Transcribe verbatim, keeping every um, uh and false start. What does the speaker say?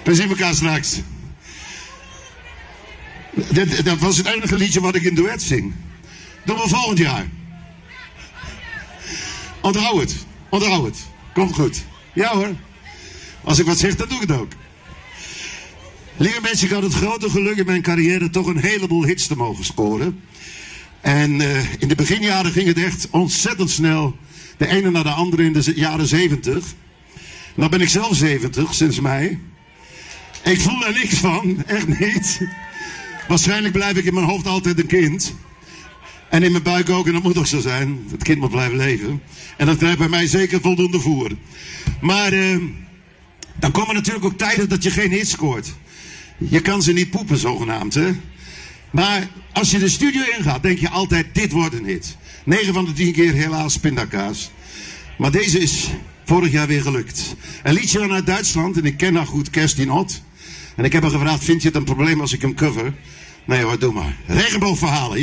We zien elkaar straks. Dat, dat was het enige liedje wat ik in duet zing. Doen we volgend jaar. Onthoud het. Onthoud het. Komt goed. Ja hoor. Als ik wat zeg, dan doe ik het ook. Lieve mensen, ik had het grote geluk in mijn carrière toch een heleboel hits te mogen scoren. En uh, in de beginjaren ging het echt ontzettend snel. De ene na de andere in de jaren zeventig. Nou ben ik zelf zeventig, sinds mei. Ik voel daar niks van, echt niet. Waarschijnlijk blijf ik in mijn hoofd altijd een kind. En in mijn buik ook, en dat moet ook zo zijn. Het kind moet blijven leven. En dat krijgt bij mij zeker voldoende voer. Maar uh, dan komen natuurlijk ook tijden dat je geen hits scoort. Je kan ze niet poepen, zogenaamd, hè. Maar als je de studio ingaat, denk je altijd, dit wordt een hit. negen van de tien keer helaas pindakaas. Maar deze is vorig jaar weer gelukt. Een liedje dan uit Duitsland, en ik ken haar goed, Kerstin Ott. En ik heb haar gevraagd, vind je het een probleem als ik hem cover? Nee hoor, doe maar. Regenboogverhalen.